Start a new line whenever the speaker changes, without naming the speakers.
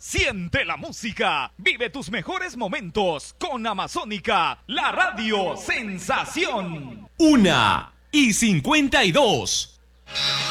Siente la música, vive tus mejores momentos con Amazónica, la radio sensación.
1:52.